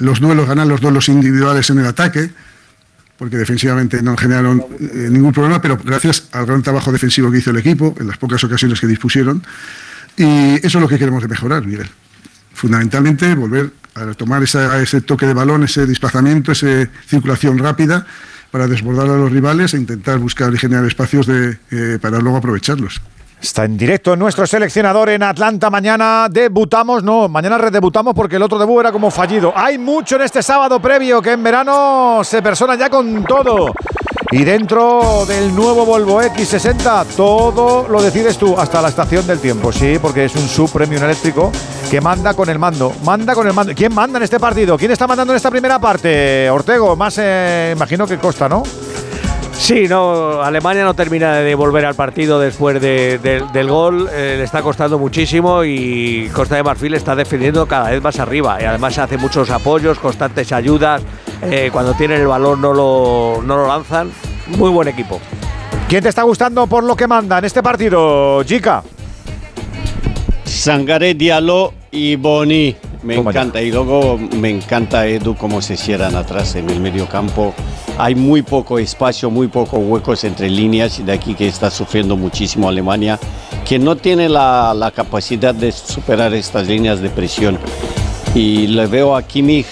los duelos, ganar los duelos individuales en el ataque, porque defensivamente no generaron ningún problema, pero gracias al gran trabajo defensivo que hizo el equipo en las pocas ocasiones que dispusieron. Y eso es lo que queremos de mejorar, Miguel. Fundamentalmente volver a tomar ese toque de balón, ese desplazamiento, esa circulación rápida para desbordar a los rivales e intentar buscar y generar espacios para luego aprovecharlos. Está en directo nuestro seleccionador en Atlanta. Mañana mañana redebutamos porque el otro debut era como fallido. Hay mucho en este sábado previo que en verano se persona ya con todo. Y dentro del nuevo Volvo X60 todo lo decides tú, hasta la estación del tiempo. Sí, porque es un sub premium eléctrico que manda con el mando. ¿Quién manda en este partido? ¿Quién está mandando en esta primera parte? Ortego, más imagino que Costa, ¿no? Sí, Alemania no termina de volver al partido después del gol, le está costando muchísimo y Costa de Marfil está defendiendo cada vez más arriba y además hace muchos apoyos, constantes ayudas, cuando tienen el balón no lo lanzan, muy buen equipo. ¿Quién te está gustando por lo que manda en este partido, Jica? Sangaré, Diallo y Boni. Me encanta. Y luego me encanta Edu cómo se cierran atrás en el medio campo. Hay muy poco espacio, muy pocos huecos entre líneas. De aquí que está sufriendo muchísimo Alemania, que no tiene la capacidad de superar estas líneas de presión. Y le veo a Kimmich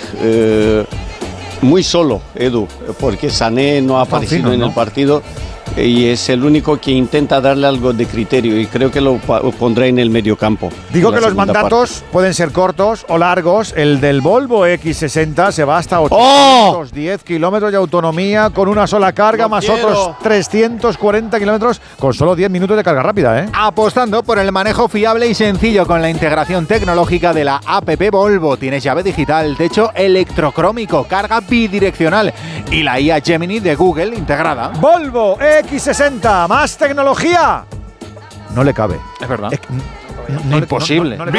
muy solo, Edu, porque Sané no ha aparecido en el partido. Y es el único que intenta darle algo de criterio y creo que lo pondrá en el medio campo. Digo que los mandatos pueden ser cortos o largos. El del Volvo X60 se va hasta 810 kilómetros de autonomía con una sola carga, más otros 340 kilómetros con solo 10 minutos de carga rápida, Apostando por el manejo fiable y sencillo con la integración tecnológica de la APP Volvo. Tienes llave digital, techo electrocrómico, carga bidireccional y la IA Gemini de Google integrada. Volvo X60, más tecnología. No le cabe. Es verdad. Imposible. ¡Gol!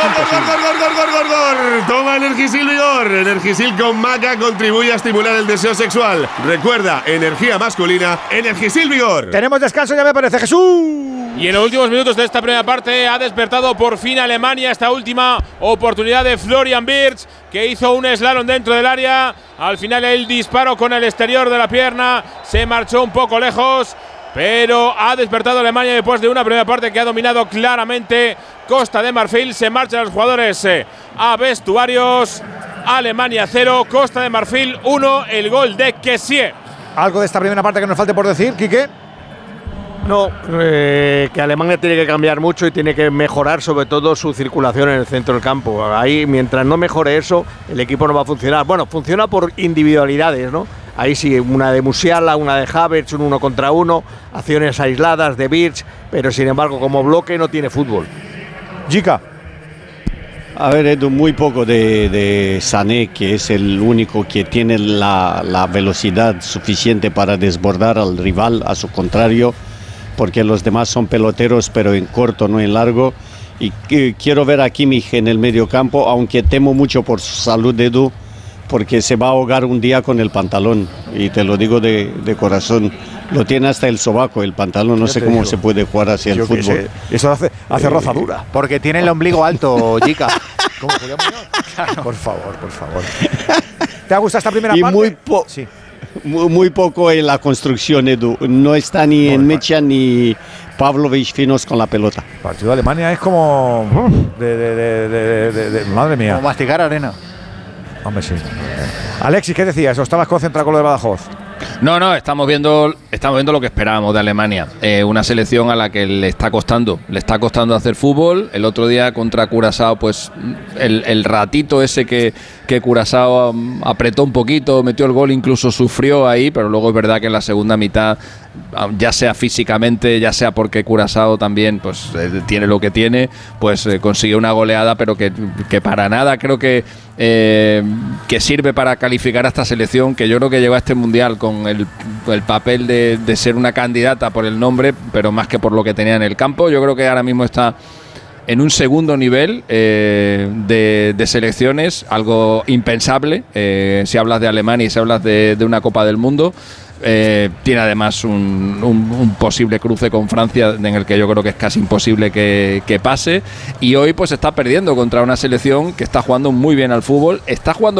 Toma Energisil Vigor. Energisil con maca contribuye a estimular el deseo sexual. Recuerda, energía masculina, Energisil Vigor. Tenemos descanso, ya me parece, Jesús. Y en los últimos minutos de esta primera parte ha despertado por fin Alemania esta última oportunidad de Florian Wirtz, que hizo un slalom dentro del área. Al final el disparo con el exterior de la pierna se marchó un poco lejos, pero ha despertado Alemania después de una primera parte que ha dominado claramente Costa de Marfil. Se marchan los jugadores a vestuarios. Alemania 0, Costa de Marfil 1, el gol de Kessié. ¿Algo de esta primera parte que nos falte por decir, Quique? No, que Alemania tiene que cambiar mucho y tiene que mejorar sobre todo su circulación en el centro del campo. Ahí, mientras no mejore eso, el equipo no va a funcionar. Bueno, funciona por individualidades, ¿no? Ahí sí, una de Musiala, una de Havertz, un 1 contra 1, acciones aisladas de Wirtz, pero sin embargo como bloque no tiene fútbol. Jica. A ver, Edu, muy poco de Sané, que es el único que tiene la velocidad suficiente para desbordar al rival, a su contrario, porque los demás son peloteros, pero en corto, no en largo. Y quiero ver a Kimmich en el medio campo, aunque temo mucho por su salud, Edu, porque se va a ahogar un día con el pantalón, y te lo digo de corazón. Lo tiene hasta el sobaco, el pantalón, no sé cómo se puede jugar hacia el fútbol. Eso hace rozadura. Porque tiene el ombligo alto, Jica. ¿Cómo, Julián Muñoz? Claro. Por favor. ¿Te ha gustado esta primera y parte? Sí. Muy poco en la construcción, Edu. No está ni en Mecha ni Pavlovich finos con la pelota. El partido de Alemania es como… madre mía. Como masticar arena. Hombre, sí. Alexis, ¿qué decías? ¿O estabas concentrado con lo de Badajoz? No, estamos viendo lo que esperábamos de Alemania. Una selección a la que le está costando hacer fútbol. El otro día contra Curazao, pues el ratito ese que Curazao apretó un poquito, metió el gol, incluso sufrió ahí, pero luego es verdad que en la segunda mitad, ya sea físicamente, ya sea porque Curazao también pues tiene lo que tiene, pues consiguió una goleada, pero que para nada creo que sirve para calificar a esta selección, que yo creo que llegó a este mundial con el papel de ser una candidata por el nombre, pero más que por lo que tenía en el campo. Yo creo que ahora mismo está en un segundo nivel de selecciones, algo impensable si hablas de Alemania y si hablas de una Copa del Mundo. Tiene además un posible cruce con Francia, en el que yo creo que es casi imposible que pase, y hoy pues está perdiendo contra una selección que está jugando muy bien al fútbol, está jugando